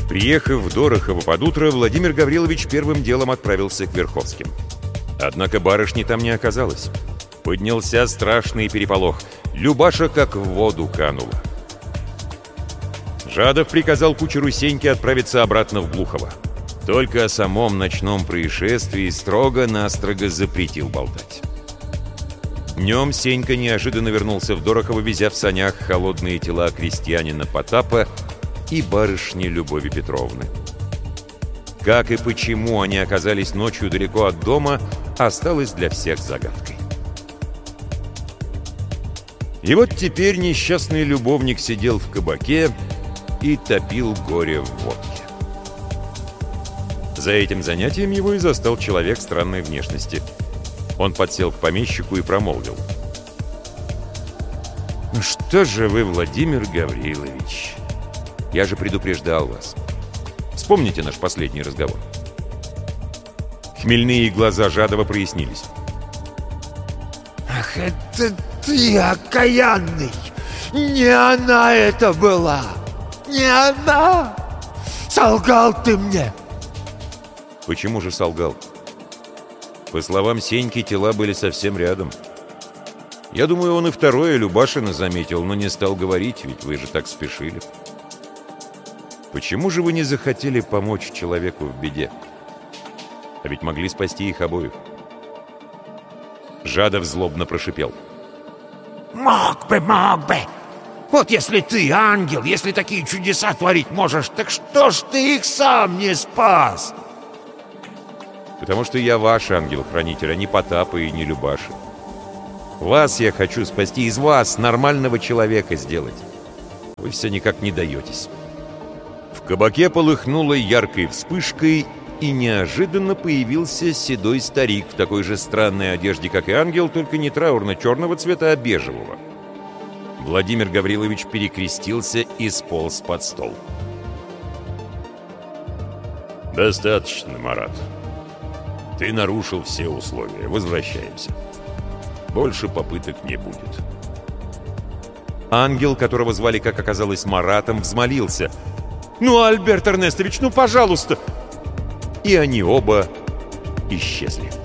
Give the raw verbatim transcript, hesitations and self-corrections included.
Приехав в Дорохово под утро, Владимир Гаврилович первым делом отправился к Верховским. Однако барышни там не оказалось. Поднялся страшный переполох. Любаша как в воду канула. Жадов приказал кучеру Сеньке отправиться обратно в Глухово. Только о самом ночном происшествии строго-настрого запретил болтать. Днем Сенька неожиданно вернулся в Дорохово, везя в санях холодные тела крестьянина Потапа и барышни Любови Петровны. Как и почему они оказались ночью далеко от дома, осталось для всех загадкой. И вот теперь несчастный любовник сидел в кабаке и топил горе в водке. За этим занятием его и застал человек странной внешности. Он подсел к помещику и промолвил: «Ну что же вы, Владимир Гаврилович, я же предупреждал вас. Вспомните наш последний разговор». Хмельные глаза Жадова прояснились. «Ах, это ты, окаянный! Не она это была! Не она! Солгал ты мне!» «Почему же солгал? По словам Сеньки, тела были совсем рядом. Я думаю, он и второе Любашина заметил, но не стал говорить, ведь вы же так спешили. Почему же вы не захотели помочь человеку в беде? А ведь могли спасти их обоих». Жадов злобно прошипел: «Мог бы, мог бы! Вот если ты ангел, если такие чудеса творить можешь, так что ж ты их сам не спас?» «Потому что я ваш ангел-хранитель, а не Потапа и не Любаши. Вас я хочу спасти, из вас нормального человека сделать. Вы все никак не даетесь». В кабаке полыхнуло яркой вспышкой, и неожиданно появился седой старик в такой же странной одежде, как и ангел, только не траурно-черного цвета, а бежевого. Владимир Гаврилович перекрестился и сполз под стол. «Достаточно, Марат. Ты нарушил все условия. Возвращаемся. Больше попыток не будет». Ангел, которого звали, как оказалось, Маратом, взмолился: «Ну, Альберт Эрнестович, ну, пожалуйста!» И они оба исчезли.